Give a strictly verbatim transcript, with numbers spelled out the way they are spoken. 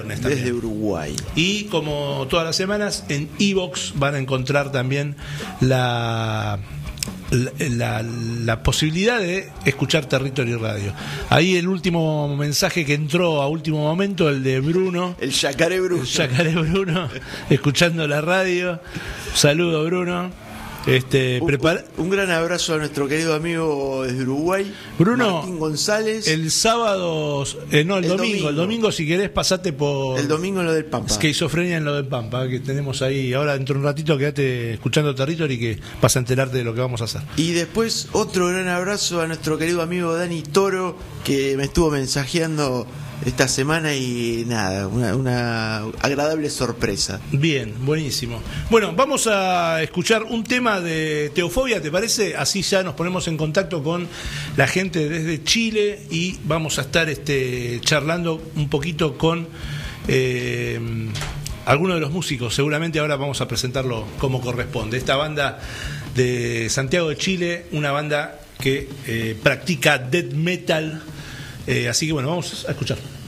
Desde Uruguay. Y como todas las semanas, en iVoox van a encontrar también la, la, la, la posibilidad de escuchar Territory Radio. Ahí el último mensaje que entró a último momento, el de Bruno. El Yacaré Bruno. El Yacaré Bruno, escuchando la radio. Saludo, Bruno. Este, un, prepara... un gran abrazo a nuestro querido amigo desde Uruguay, Bruno, Martín González. El sábado, eh, no, el, el domingo, domingo, el domingo si querés pasate por... El domingo en lo del Pampa. Esquizofrenia en lo del Pampa, que tenemos ahí. Ahora dentro de un ratito quédate escuchando Territory, que vas a enterarte de lo que vamos a hacer. Y después otro gran abrazo a nuestro querido amigo Dani Toro, que me estuvo mensajeando esta semana y nada, una, una agradable sorpresa. Bien, buenísimo. Bueno, vamos a escuchar un tema de Teofobia, ¿te parece? Así ya nos ponemos en contacto con la gente desde Chile y vamos a estar este, charlando un poquito con eh, algunos de los músicos. Seguramente ahora vamos a presentarlo como corresponde. Esta banda de Santiago de Chile, una banda que eh, practica death metal. Eh, así que bueno, vamos a escuchar.